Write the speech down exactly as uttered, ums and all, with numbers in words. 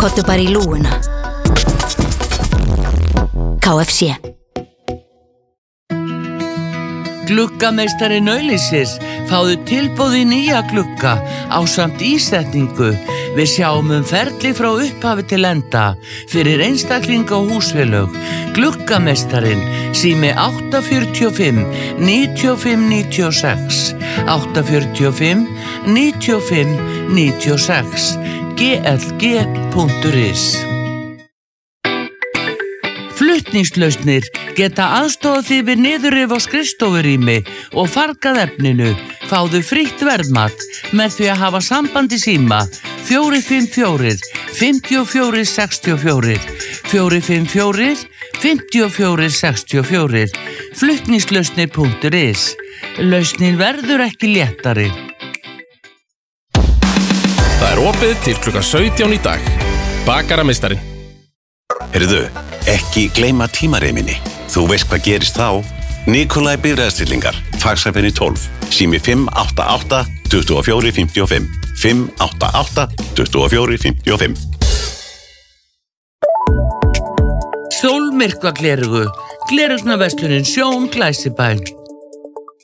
Komdu bara í lúguna. K F C. Gluggameistari Nauðlýsis, fáðu tilboð í nýja glugga ásamt ísetningu. Við sjáum um ferli frá upphafi til enda fyrir einstaklinga og húsfélög. Gluggameistarinn, sími átta fjögur fimm níu fimm níu sex, átta fjögur fimm níu fimm níu sex, g l g punktur is. Flutningslausnir geta aðstofað þig við niðurrif á skrifstofurými og fargað efninu. Fáðu frítt verðmat með því að hafa samband í síma fjögur fimm fjögur fimm fjögur sex fjögur, fjögur fimm fjögur fimm fjögur sex fjögur, flutningslausnir punktur is. Lausnin verður ekki léttari. Það er opið til klukkan sautján í dag. Bakarameistarinn. Heyrðu, ekki gleyma tímareiminni. Þú veist hvað gerist þá. Nikolaj Bifreiðastillingar, Faxaferð tólf, sími fimm átta átta tvö fjögur fimm fimm, fimm átta átta tvö fjögur fimm fimm. Sólmyrkva glerugu, glerugnaverslunin Sjón Glæsibæ.